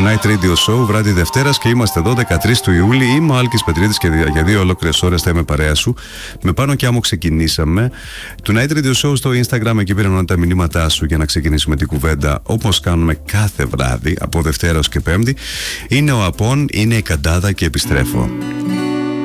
Night Radio Show, βράδυ Δευτέρας, και είμαστε εδώ 13 του Ιούλη. Είμαι ο Άλκης Πετρίδης και για 2 ολόκληρες ώρες θα είμαι παρέα σου. Με Πάνο και Άμμο ξεκινήσαμε. Το Night Radio Show στο Instagram, εκεί πήραμε τα μηνύματά σου για να ξεκινήσουμε την κουβέντα, όπως κάνουμε κάθε βράδυ από Δευτέρα ως και Πέμπτη. Είναι ο Απών, είναι η Καντάδα και επιστρέφω.